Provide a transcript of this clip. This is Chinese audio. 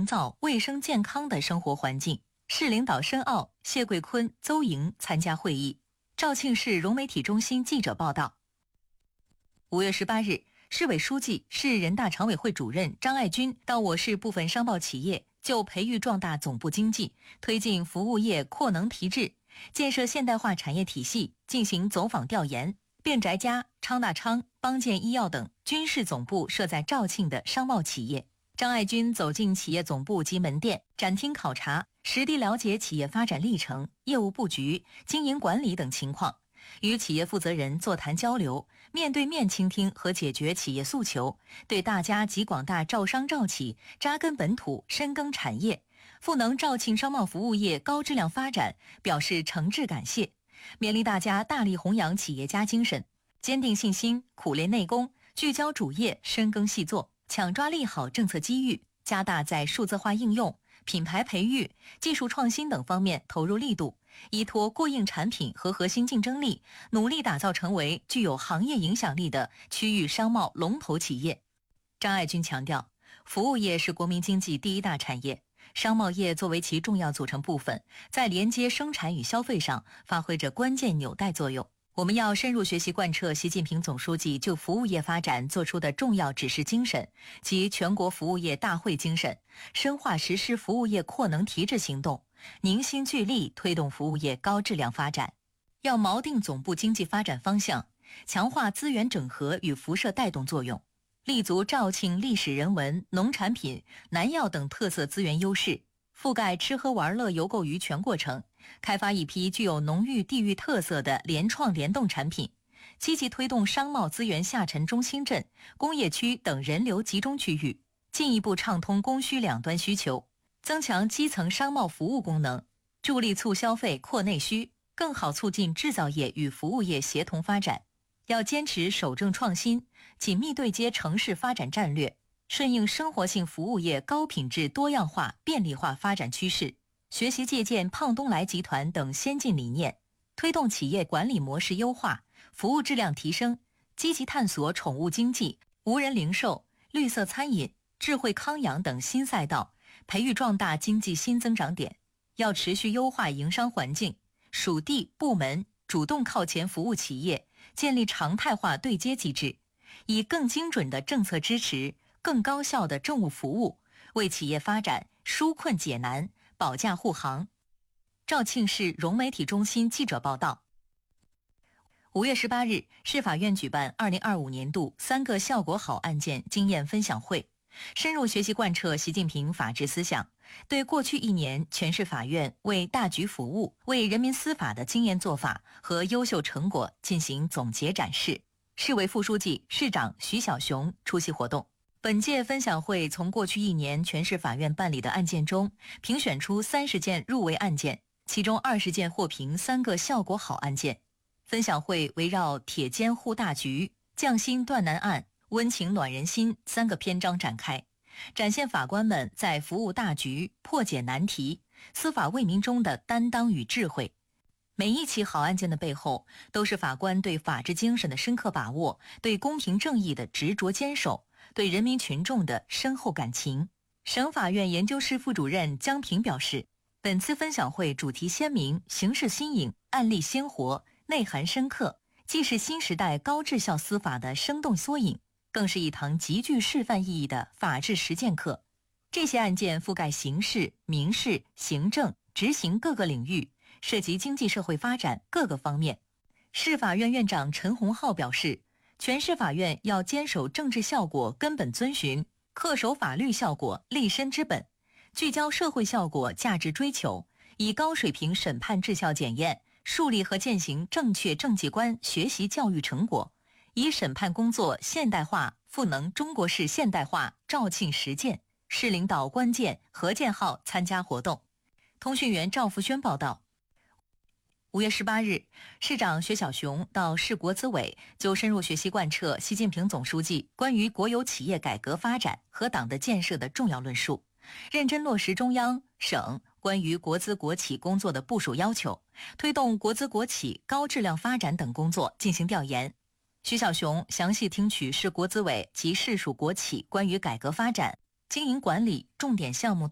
营造卫生健康的生活环境。市领导申奥、谢桂坤、邹莹参加会议。肇庆市融媒体中心记者报道。5月18日，市委书记、市人大常委会主任张爱军到我市部分商贸企业就培育壮大总部经济、推进服务业扩能提质、建设现代化产业体系进行走访调研。变宅家、昌大昌、邦健医药等均是总部设在肇庆的商贸企业。张爱军走进企业总部及门店，展厅考察，实地了解企业发展历程、业务布局、经营管理等情况，与企业负责人座谈交流，面对面倾听和解决企业诉求，对大家及广大肇商肇企扎根本土、深耕产业、赋能肇庆商贸服务业高质量发展表示诚挚感谢，勉励大家大力弘扬企业家精神，坚定信心，苦练内功，聚焦主业，深耕细作，抢抓利好政策机遇，加大在数字化应用、品牌培育、技术创新等方面投入力度，依托过硬产品和核心竞争力，努力打造成为具有行业影响力的区域商贸龙头企业。张爱军强调，服务业是国民经济第一大产业，商贸业作为其重要组成部分，在连接生产与消费上发挥着关键纽带作用。我们要深入学习贯彻习近平总书记就服务业发展作出的重要指示精神及全国服务业大会精神，深化实施服务业扩能提质行动，凝心聚力推动服务业高质量发展。要锚定总部经济发展方向，强化资源整合与辐射带动作用，立足肇庆历史人文、农产品、南药等特色资源优势，覆盖吃喝玩乐游购娱全过程，开发一批具有浓郁地域特色的联创联动产品，积极推动商贸资源下沉中心镇、工业区等人流集中区域，进一步畅通供需两端需求，增强基层商贸服务功能，助力促消费扩内需，更好促进制造业与服务业协同发展。要坚持守正创新，紧密对接城市发展战略，顺应生活性服务业高品质多样化便利化发展趋势，学习借鉴胖东来集团等先进理念，推动企业管理模式优化、服务质量提升，积极探索宠物经济、无人零售、绿色餐饮、智慧康养等新赛道，培育壮大经济新增长点。要持续优化营商环境，属地部门主动靠前服务企业，建立常态化对接机制，以更精准的政策支持、更高效的政务服务，为企业发展纾困解难、保驾护航。肇庆市融媒体中心记者报道。5月18日，市法院举办2025年度3个效果好案件经验分享会，深入学习贯彻习近平法治思想，对过去1年全市法院为大局服务、为人民司法的经验做法和优秀成果进行总结展示。市委副书记、市长徐小雄出席活动。本届分享会从过去1年全市法院办理的案件中评选出30件入围案件，其中20件获评3个效果好案件。分享会围绕铁肩护大局、匠心断难案、温情暖人心3个篇章展开，展现法官们在服务大局、破解难题、司法为民中的担当与智慧。每一起好案件的背后，都是法官对法治精神的深刻把握，对公平正义的执着坚守，对人民群众的深厚感情。省法院研究室副主任江平表示，本次分享会主题鲜明，形式新颖，案例鲜活，内涵深刻，既是新时代高质效司法的生动缩影，更是一堂极具示范意义的法治实践课。这些案件覆盖刑事、民事、行政、执行各个领域，涉及经济社会发展各个方面。市法院院长陈洪浩表示，全市法院要坚守政治效果根本遵循，恪守法律效果立身之本，聚焦社会效果价值追求，以高水平审判质效检验，树立和践行正确政绩观学习教育成果，以审判工作现代化赋能中国式现代化肇庆实践。市领导关键何建浩参加活动。通讯员赵福轩报道。5月18日，市长薛小雄到市国资委就深入学习贯彻习近平总书记关于国有企业改革发展和党的建设的重要论述，认真落实中央、省关于国资国企工作的部署要求，推动国资国企高质量发展等工作进行调研。徐小雄详细听取市国资委及市属国企关于改革发展、经营管理重点项目